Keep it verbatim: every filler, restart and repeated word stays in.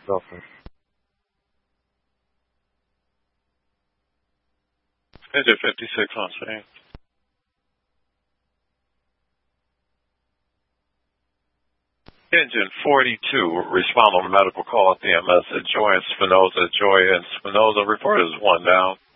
Girlfriend. Engine fifty-six on scene. Engine forty-two, respond on the medical call at the M S at Joy and Spinoza. Joy and Spinoza, report is one down.